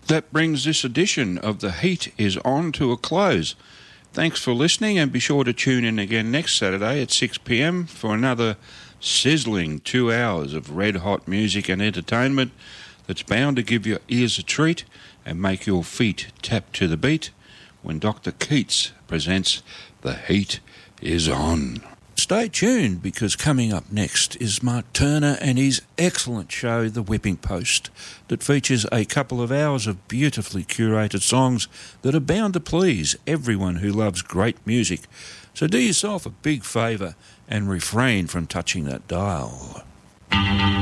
That brings this edition of The Heat is On to a close. Thanks for listening, and be sure to tune in again next Saturday at 6 p.m. for another sizzling 2 hours of red-hot music and entertainment that's bound to give your ears a treat and make your feet tap to the beat when Dr. Keats presents The Heat is On. Stay tuned, because coming up next is Mark Turner and his excellent show, The Whipping Post, that features a couple of hours of beautifully curated songs that are bound to please everyone who loves great music. So do yourself a big favour and refrain from touching that dial.